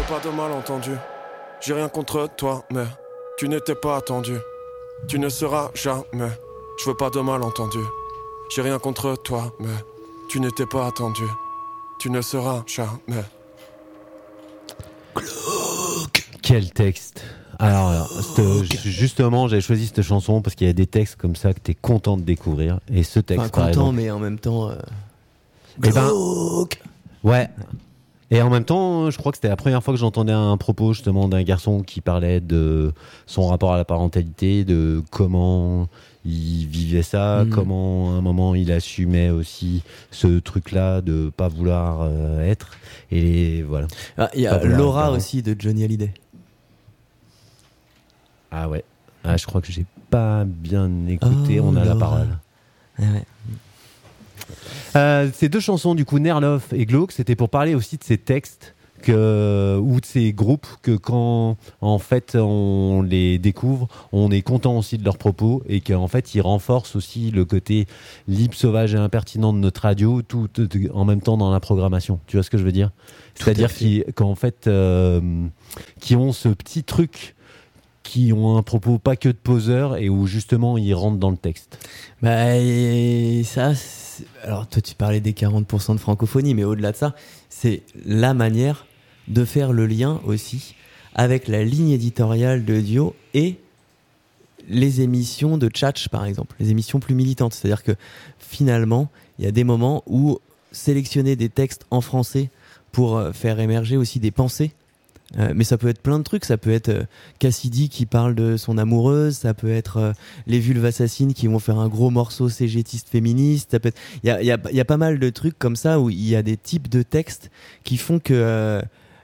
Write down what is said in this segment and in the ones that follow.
pas de malentendu. J'ai rien contre toi, mais tu n'étais pas attendu. Tu ne seras jamais. Je veux pas de malentendu. J'ai rien contre toi, mais tu n'étais pas attendu. Tu ne seras jamais. Quel texte! Alors, justement, j'avais choisi cette chanson parce qu'il y a des textes comme ça que t'es content de découvrir. Et ce texte, enfin, content, mais en même temps. Eh ben, ouais. Et en même temps, je crois que c'était la première fois que j'entendais un propos justement d'un garçon qui parlait de son rapport à la parentalité, de comment il vivait ça, comment à un moment il assumait aussi ce truc-là de pas vouloir être. Et voilà. Il y a Laura aussi de Johnny Hallyday. Ah ouais. Ah, je crois que j'ai pas bien écouté. On a la parole. Ouais. Ces deux chansons, du coup, Nerloff et Glauque, c'était pour parler aussi de ces textes ou de ces groupes que quand en fait on les découvre, on est content aussi de leurs propos et qu'en fait ils renforcent aussi le côté libre, sauvage et impertinent de notre radio, tout en même temps dans la programmation. Tu vois ce que je veux dire? C'est-à-dire qu'en fait, qui ont ce petit truc, qui ont un propos pas que de poseur et où justement ils rentrent dans le texte. Bah, et ça, alors toi tu parlais des 40% de francophonie, mais au-delà de ça, c'est la manière de faire le lien aussi avec la ligne éditoriale de Dio et les émissions de Tchatch par exemple, les émissions plus militantes. C'est-à-dire que finalement, il y a des moments où sélectionner des textes en français pour faire émerger aussi des pensées. Mais ça peut être plein de trucs, ça peut être Cassidy qui parle de son amoureuse, ça peut être les Vulves Assassines qui vont faire un gros morceau cégétiste féministe, ça peut être... il y a pas mal de trucs comme ça où il y a des types de textes qui font que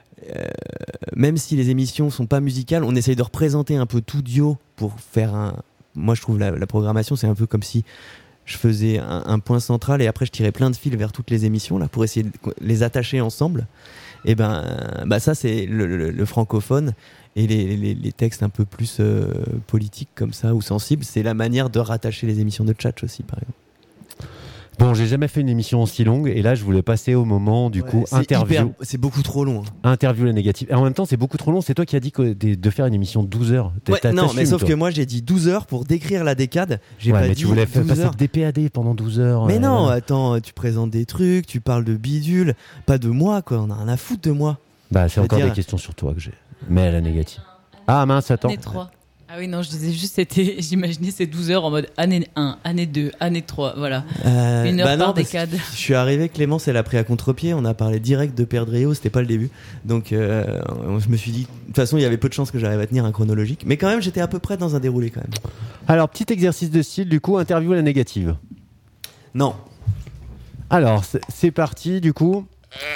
même si les émissions sont pas musicales, on essaye de représenter un peu tout Dio pour faire un... Moi je trouve la programmation c'est un peu comme si je faisais un point central et après je tirais plein de fils vers toutes les émissions là pour essayer de les attacher ensemble. Et ben ça c'est le francophone et les textes un peu plus politiques comme ça ou sensibles, c'est la manière de rattacher les émissions de Tchatch aussi par exemple. Bon, j'ai jamais fait une émission aussi longue et là je voulais passer au moment du coup interview. C'est beaucoup trop long. Interview la négative. Et en même temps, c'est beaucoup trop long. C'est toi qui as dit de faire une émission de 12 heures. Non, mais sauf que moi j'ai dit 12 heures pour décrire la décade. J'ai pas mais dit tu voulais faire passer heures. des PAD pendant 12 heures. Mais non, attends, tu présentes des trucs, tu parles de bidule, pas de moi quoi. On a rien à foutre de moi. Bah, c'est encore des questions sur toi que j'ai. Mais à la négative. Ah mince, attends. Année 3. Ah oui, non, je disais juste, j'imaginais ces 12 heures en mode année 1, année 2, année 3, voilà. Une heure par décade. Je suis arrivé, Clémence, elle a pris à contre-pied, on a parlé direct de Perdréo, c'était pas le début. Donc, je me suis dit, de toute façon, il y avait peu de chances que j'arrive à tenir un chronologique. Mais quand même, j'étais à peu près dans un déroulé quand même. Alors, petit exercice de style, du coup, interview à la négative. Non. Alors, c'est parti, du coup.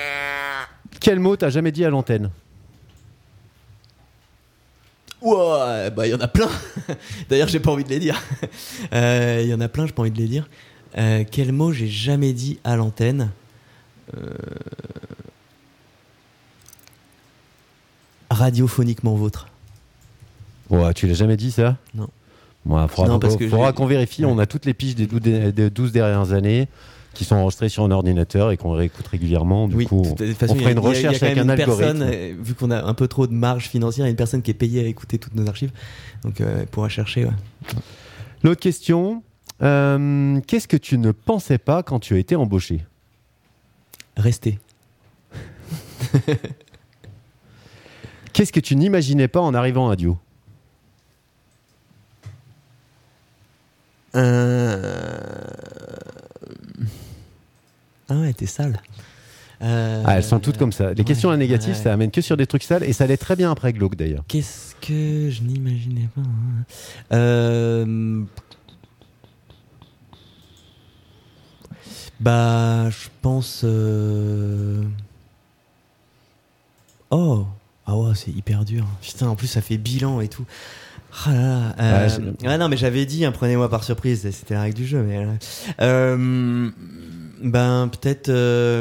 Quel mot t'as jamais dit à l'antenne ? Ouais, bah il y en a plein. D'ailleurs, j'ai pas envie de les dire. Il y en a plein, j'ai pas envie de les dire. Quel mot j'ai jamais dit à l'antenne Radiophoniquement vôtre. Ouais, tu l'as jamais dit ça ? Non. Bon, faudra qu'on vérifie. Ouais. On a toutes les piges des 12 dernières années qui sont enregistrées sur un ordinateur et qu'on réécoute régulièrement. Du coup, on ferait une recherche avec un algorithme. Vu qu'on a un peu trop de marge financière, il y a une personne qui est payée à écouter toutes nos archives. Donc, elle pourra chercher. Ouais. L'autre question, qu'est-ce que tu ne pensais pas quand tu as été embauché ? Rester. Qu'est-ce que tu n'imaginais pas en arrivant à Dio ? Ah ouais, t'es sale. Elles sont toutes comme ça. Les questions à négatif, ça amène que sur des trucs sales et ça allait très bien après Glauque d'ailleurs. Qu'est-ce que je n'imaginais pas Bah, je pense. Oh, ah ouais, c'est hyper dur. Putain, en plus ça fait bilan et tout. Ah là là. Non, mais j'avais dit, prenez-moi par surprise. C'était la règle du jeu. Mais ben peut-être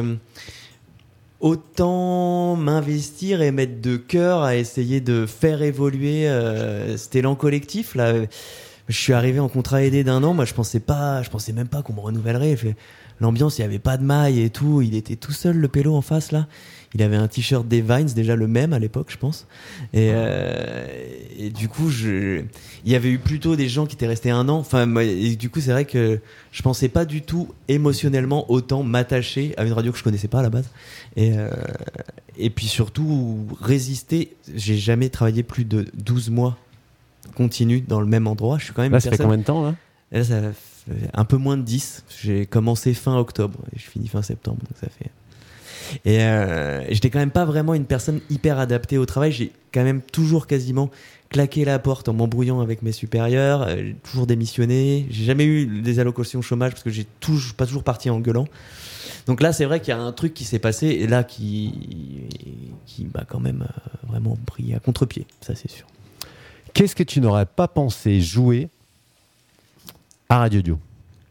autant m'investir et mettre de cœur à essayer de faire évoluer cet élan collectif là. Je suis arrivé en contrat aidé d'1 an. Moi, je pensais même pas qu'on me renouvellerait. l'ambiance, il y avait pas de maille et tout, il était tout seul, le pélo en face là. Il avait un t-shirt des Vines, déjà le même à l'époque, je pense. Et du coup, il y avait eu plutôt des gens qui étaient restés 1 an. Enfin, et du coup, c'est vrai que je pensais pas du tout émotionnellement autant m'attacher à une radio que je connaissais pas à la base. Et puis surtout, résister. J'ai jamais travaillé plus de 12 mois continus dans le même endroit. Je suis quand même là, ça fait combien de temps, là? Là, ça fait un peu moins de 10. J'ai commencé fin octobre et je finis fin septembre, donc ça fait... Et j'étais quand même pas vraiment une personne hyper adaptée au travail. J'ai quand même toujours quasiment claqué la porte en m'embrouillant avec mes supérieurs, toujours démissionné. J'ai jamais eu des allocations chômage parce que j'ai pas toujours parti en gueulant. Donc là, c'est vrai qu'il y a un truc qui s'est passé et là qui m'a quand même vraiment pris à contre-pied, ça c'est sûr. Qu'est-ce que tu n'aurais pas pensé jouer à Radio Dio?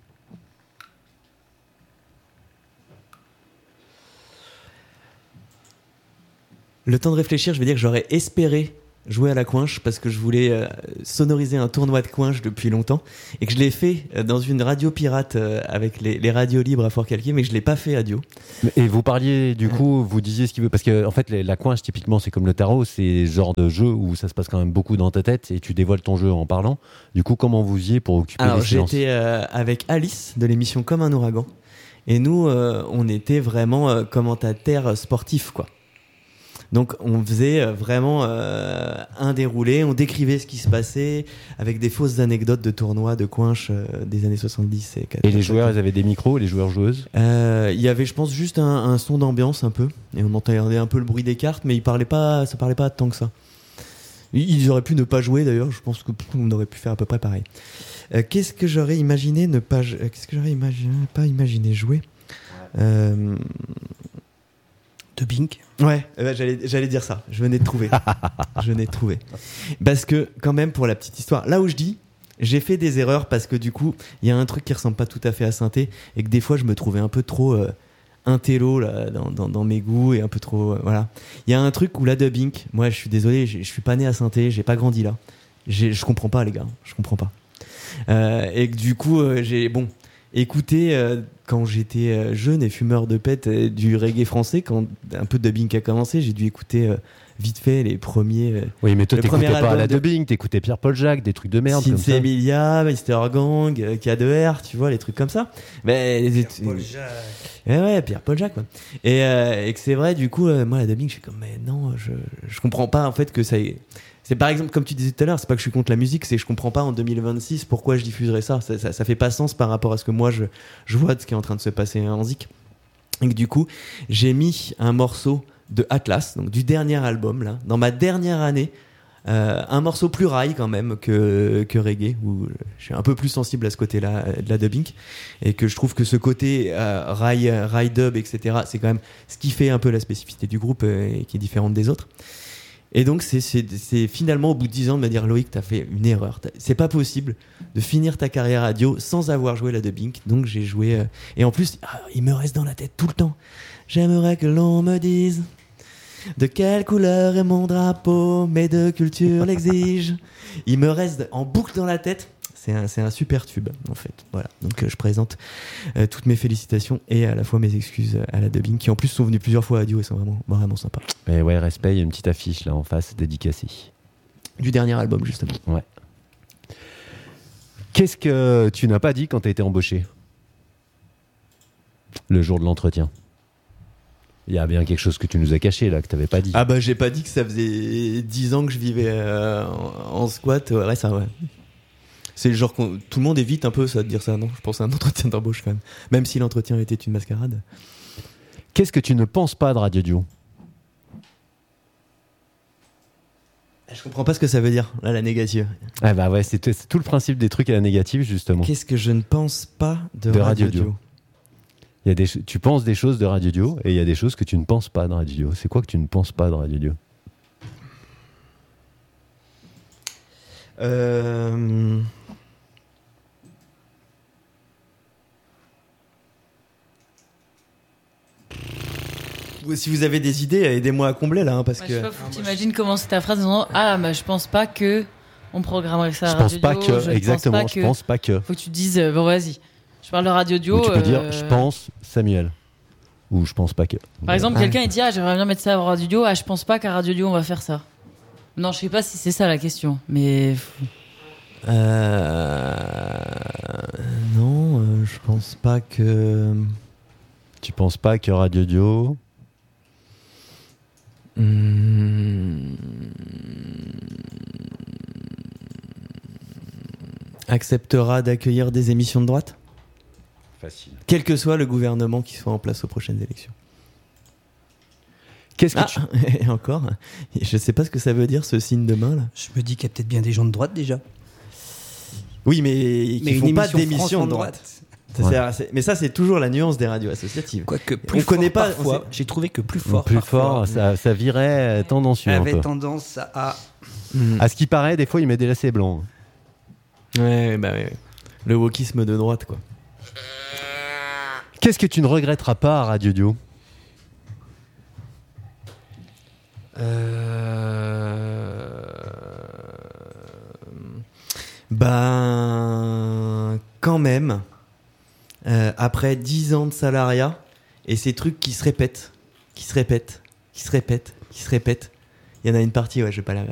Le temps de réfléchir, je vais dire que j'aurais espéré jouer à la coinche parce que je voulais sonoriser un tournoi de coinche depuis longtemps et que je l'ai fait dans une radio pirate avec les radios libres à Fort-Calquier, mais que je l'ai pas fait à Dio. Et vous parliez du coup, vous disiez ce qu'il veut, parce que en fait la coinche typiquement c'est comme le tarot, c'est le genre de jeu où ça se passe quand même beaucoup dans ta tête et tu dévoiles ton jeu en parlant. Du coup, comment vous y êtes pour occuper les silences? J'étais avec Alice de l'émission Comme un ouragan et nous on était vraiment commentateurs sportifs quoi. Donc on faisait vraiment un déroulé, on décrivait ce qui se passait avec des fausses anecdotes de tournois de coinche des années 70 et 80. Et les joueurs, ils avaient des micros, les joueurs-joueuses? Il y avait, je pense, juste un son d'ambiance un peu, et on entendait un peu le bruit des cartes, mais ça parlait pas tant que ça. Ils auraient pu ne pas jouer d'ailleurs, je pense qu'on aurait pu faire à peu près pareil. Qu'est-ce que j'aurais imaginé pas imaginé jouer De Bink. Ouais, j'allais dire ça. Je venais de trouver. Parce que, quand même, pour la petite histoire, là où je dis, j'ai fait des erreurs parce que du coup, il y a un truc qui ressemble pas tout à fait à synthé et que des fois, je me trouvais un peu trop intello là, dans mes goûts et un peu trop. Voilà. Il y a un truc où la dubbing, moi, je suis désolé, je suis pas né à synthé, j'ai pas grandi là. Je comprends pas, les gars. Je comprends pas. Et que du coup, j'ai. Bon. Écouter quand j'étais jeune et fumeur de pète du reggae français, quand un peu de dubbing a commencé, j'ai dû écouter vite fait les premiers. Oui, mais toi t'écoutais pas la dubbing, t'écoutais Pierre-Paul Jacques, des trucs de merde comme ça. Emilia, Mister Gang, K2R, tu vois, les trucs comme ça. Pierre-Paul Jacques. Ouais, Pierre-Paul Jacques. Et que c'est vrai, du coup, moi la dubbing, je suis comme, mais non, je comprends pas en fait que ça. C'est par exemple, comme tu disais tout à l'heure, c'est pas que je suis contre la musique, c'est que je comprends pas en 2026 pourquoi je diffuserais ça. Ça fait pas sens par rapport à ce que moi je vois de ce qui est en train de se passer en Zik. Et que du coup, j'ai mis un morceau de Atlas, donc du dernier album, là, dans ma dernière année, un morceau plus rail quand même que reggae, où je suis un peu plus sensible à ce côté-là de la dubbing, et que je trouve que ce côté rail dub, etc., c'est quand même ce qui fait un peu la spécificité du groupe et qui est différente des autres. Et donc c'est finalement au bout de 10 ans de me dire, Loïc, t'as fait une erreur, c'est pas possible de finir ta carrière radio sans avoir joué la dubbing. Donc j'ai joué et en plus il me reste dans la tête tout le temps, j'aimerais que l'on me dise de quelle couleur est mon drapeau, mes deux cultures l'exigent. Il me reste en boucle dans la tête. C'est un super tube en fait. Voilà. Donc je présente toutes mes félicitations et à la fois mes excuses à la dubbing qui en plus sont venus plusieurs fois à Radio et sont vraiment sympas. Et ouais, respect, il y a une petite affiche là en face dédicacée. Du dernier album justement. Ouais. Qu'est-ce que tu n'as pas dit quand tu as été embauché le jour de l'entretien? Il y a bien quelque chose que tu nous as caché là, que tu n'avais pas dit. Ah bah j'ai pas dit que ça faisait 10 ans que je vivais en squat. Ouais, ça ouais. C'est le genre tout le monde évite un peu ça de dire ça, non? Je pense à un entretien d'embauche quand même. Même si l'entretien était une mascarade. Qu'est-ce que tu ne penses pas de Radio Dio? Je comprends pas ce que ça veut dire, là, la négative. Ah bah ouais, c'est tout le principe des trucs à la négative, justement. Qu'est-ce que je ne pense pas de Radio Dio? Tu penses des choses de Radio Dio et il y a des choses que tu ne penses pas de Radio Dio. C'est quoi que tu ne penses pas de Radio Dio? Si vous avez des idées, aidez-moi à combler là, parce que. T'imagines commencer ta phrase en disant bah je pense pas que on programmerait ça à Radio Dio. Je pense pas que. Faut que tu dises bon vas-y. Je parle de Radio Dio. Ou tu peux dire je pense Samuel. Ou je pense pas que. Par exemple, quelqu'un il dit j'aimerais bien mettre ça à Radio Dio. Je pense pas qu'à Radio Dio on va faire ça. Non, je sais pas si c'est ça la question, mais. Non, je pense pas que. Tu penses pas que Radio Dio acceptera d'accueillir des émissions de droite ? Facile. Quel que soit le gouvernement qui soit en place aux prochaines élections. Qu'est-ce que et encore, je sais pas ce que ça veut dire ce signe de main là. Je me dis qu'il y a peut-être bien des gens de droite déjà. Oui, mais qui font pas d'émissions de droite. Ouais. Mais ça, c'est toujours la nuance des radios associatives. Quoique plus on fort connaît pas. parfois, j'ai trouvé que plus fort. Plus fort, ça virait tendancieux un peu. Avait tendance à. À ce qui paraît, des fois, il met des lacets blancs. Ouais. Le wokisme de droite, quoi. Qu'est-ce que tu ne regretteras pas à Radio Dio ? Quand même, après 10 ans de salariat et ces trucs qui se répètent, il y en a une partie, je vais pas la